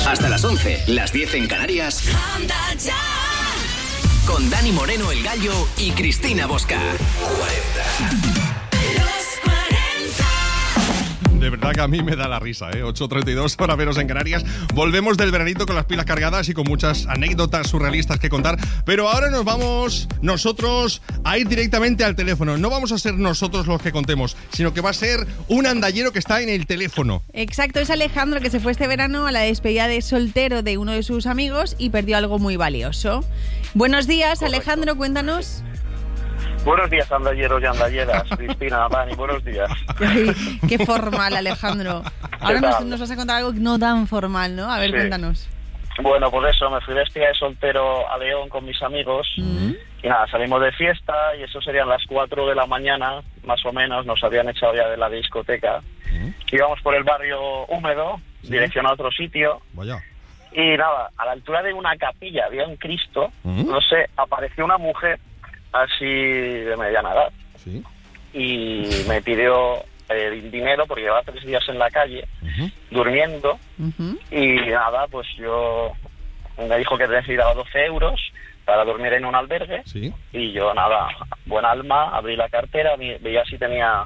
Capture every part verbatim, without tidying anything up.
Hasta las once, las diez en Canarias. Anda ya. Con Dani Moreno, el Gallo, y Cristina Bosca. cuarenta. De verdad que a mí me da la risa, ¿eh? ocho treinta y dos, hora menos en Canarias. Volvemos del veranito con las pilas cargadas y con muchas anécdotas surrealistas que contar. Pero ahora nos vamos nosotros a ir directamente al teléfono. No vamos a ser nosotros los que contemos, sino que va a ser un andallero que está en el teléfono. Exacto, es Alejandro, que se fue este verano a la despedida de soltero de uno de sus amigos y perdió algo muy valioso. Buenos días, Correcto. Alejandro, cuéntanos. Buenos días, andalleros y andalleras. Cristina, Dani, buenos días. Ay, qué formal, Alejandro. Ahora nos, nos vas a contar algo no tan formal, ¿no? A ver, Sí. cuéntanos. Bueno, pues eso, me fui de despedida de soltero a León con mis amigos. Mm. Y nada, salimos de fiesta y eso serían las cuatro de la mañana, más o menos. Nos habían echado ya de la discoteca. ¿Mm? Íbamos por el barrio húmedo, Sí. dirección a otro sitio. Vaya. Y nada, a la altura de una capilla había un Cristo. ¿Mm? No sé, apareció una mujer así de mediana edad. Sí. Y me pidió eh, dinero porque llevaba tres días en la calle, Uh-huh. durmiendo. Uh-huh. Y nada, pues yo me dijo que necesitaba doce euros para dormir en un albergue. Sí. Y yo, nada, buen alma, abrí la cartera, vi- veía si tenía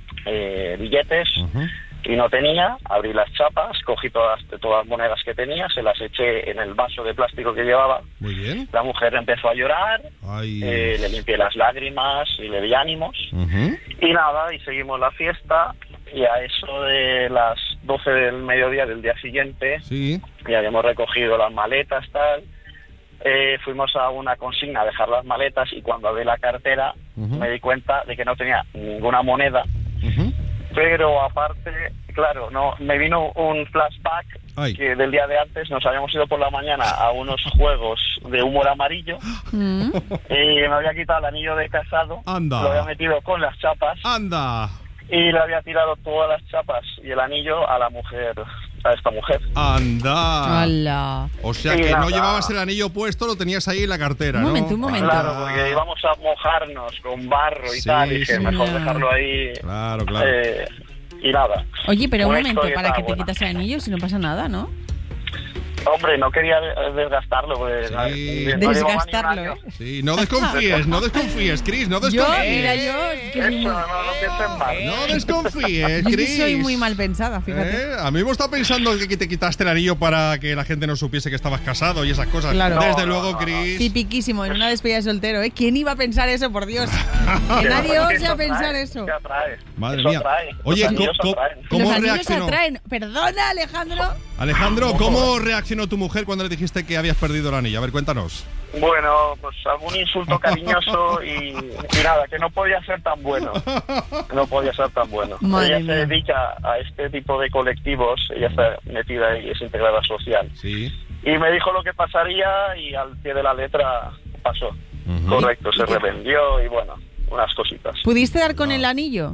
eh, billetes. Uh-huh. Y no tenía, abrí las chapas, cogí todas, todas las monedas que tenía, se las eché en el vaso de plástico que llevaba. Muy bien. La mujer empezó a llorar, Ay. eh, le limpié las lágrimas y le di ánimos. Uh-huh. Y nada, y seguimos la fiesta, y a eso de las doce del mediodía del día siguiente, Sí. ya habíamos recogido las maletas, tal, eh, fuimos a una consigna a dejar las maletas, y cuando abrí la cartera Uh-huh. me di cuenta de que no tenía ninguna moneda, Uh-huh. pero aparte, claro, no me vino un flashback Ay. que del día de antes nos habíamos ido por la mañana a unos juegos de humor amarillo, Mm. y me había quitado el anillo de casado, Anda. lo había metido con las chapas, Anda. y le había tirado todas las chapas y el anillo a la mujer, a esta mujer. Anda. ¡Hala! O sea Sí, que no nada. llevabas el anillo puesto, lo tenías ahí en la cartera, Un ¿no? momento, un momento. Claro, porque íbamos a mojarnos con barro y Sí, tal, y dije, sí. mejor Ya. dejarlo ahí. Claro, claro. eh, y nada. Oye, pero un Una momento, historieta para que te buena. quitas el anillo si no pasa nada, ¿no? Hombre, no quería de- desgastarlo. Pues, Sí. no llevaba ni un Desgastarlo, año. ¿eh? Sí, no desconfíes, no desconfíes, Chris, no Yo, desconfíes. mira, yo... que soy Eso, muy- no, no piensen mal. No desconfíes, es que Chris. soy muy mal pensada, fíjate. ¿Eh? A mí me está pensando que te quitaste el anillo para que la gente no supiese que estabas casado y esas cosas. Claro. Desde No, no, luego, no, no. Chris. Tipiquísimo, en una despedida de soltero, ¿eh? ¿Quién iba a pensar eso, por Dios? Que Que nadie no, que ose eso a pensar atrae, eso. que atrae. Madre Eso mía. atrae. Oye, Los co- anillos co- atraen. ¿cómo Los anillos reaccionó? atraen. Perdona, Alejandro. Alejandro, ¿cómo reaccionó tu mujer cuando le dijiste que habías perdido el anillo? A ver, cuéntanos. Bueno, pues algún insulto cariñoso y, y nada, que no podía ser tan bueno. No podía ser tan bueno. Madre ella mía. se dedica a este tipo de colectivos, ella está metida ahí, es integrada social. Sí. Y me dijo lo que pasaría y al pie de la letra pasó. Ujú. Correcto, se ¿Y qué? revendió y bueno, unas cositas. ¿Pudiste dar con No. el anillo?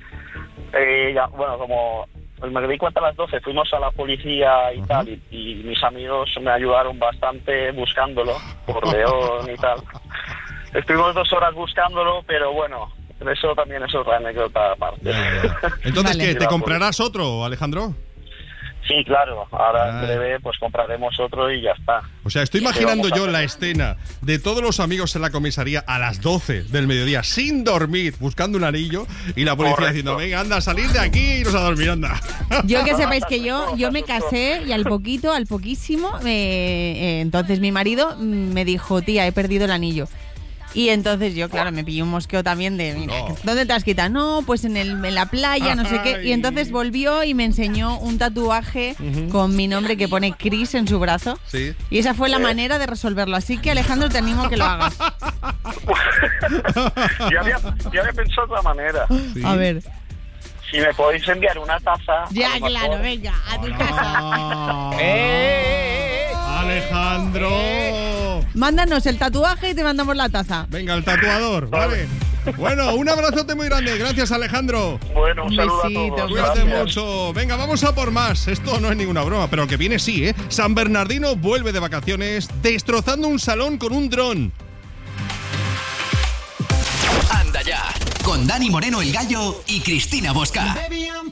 Eh, ya, bueno, como pues me di cuenta a las doce, fuimos a la policía y Ujú. tal, y, y mis amigos me ayudaron bastante buscándolo por León y tal. Estuvimos dos horas buscándolo, pero bueno, eso también es otra anécdota aparte. Ya, ya, ya. Entonces, Vale. ¿qué? ¿Te comprarás otro, Alejandro? Sí, claro, ahora Ah. en breve pues compraremos otro y ya está. O sea, estoy ¿Qué imaginando vamos a yo hacer? la escena de todos los amigos en la comisaría a las doce del mediodía, sin dormir, buscando un anillo, y la policía Correcto. diciendo, venga, anda, salir de aquí y iros a dormir, anda. Yo que sepáis que yo, yo me casé y al poquito, al poquísimo, eh, eh, entonces mi marido mm, me dijo, tía, he perdido el anillo. Y entonces yo, claro, me pillé un mosqueo también de, mira, No. ¿dónde te has quitado? No, pues en, el, en la playa, no sé qué. Y entonces volvió y me enseñó un tatuaje con mi nombre que pone Chris en su brazo. Sí. Y esa fue la manera de resolverlo. Así que, Alejandro, te animo a que lo hagas. yo, había, yo había pensado de otra manera. Sí. A ver. Si me podéis enviar una taza... Ya, a lo claro, mejor- venga, a tu casa. Ah. ¡Eh! Alejandro. Mándanos el tatuaje y te mandamos la taza. Venga, el tatuador, vale. Bueno, un abrazote muy grande. Gracias, Alejandro. Bueno, un Un saludo besito, a todos. Cuídate Gracias. mucho. Venga, vamos a por más. Esto no es ninguna broma, pero el que viene sí, ¿eh? San Bernardino vuelve de vacaciones destrozando un salón con un dron. Anda ya. Con Dani Moreno, el Gallo, y Cristina Bosca.